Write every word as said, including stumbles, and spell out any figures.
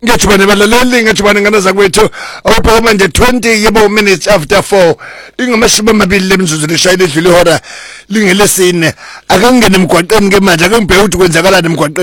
Ngejubane balaleli ngejubane ngana zakwethu awuphaka manje twenty yebo minutes after four ingomashumi amabili lemzuzu lishayile edlule ihora lingelesine akangene emgwaqeni ke manje akangibheke ukuthi kwenzakalani emgwaqeni